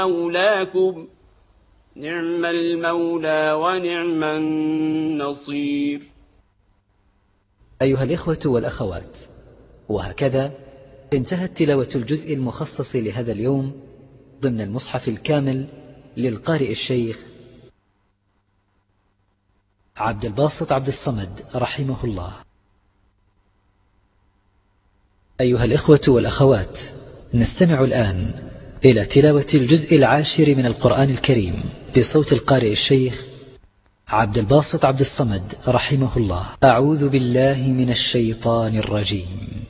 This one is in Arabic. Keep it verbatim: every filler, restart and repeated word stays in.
مولاكم نعم المولى ونعم النصير. أيها الإخوة والأخوات، وهكذا انتهت تلاوة الجزء المخصص لهذا اليوم ضمن المصحف الكامل للقارئ الشيخ عبد الباسط عبد الصمد رحمه الله. أيها الإخوة والأخوات، نستمع الآن إلى تلاوة الجزء العاشر من القرآن الكريم بصوت القارئ الشيخ عبد الباسط عبد الصمد رحمه الله. أعوذ بالله من الشيطان الرجيم.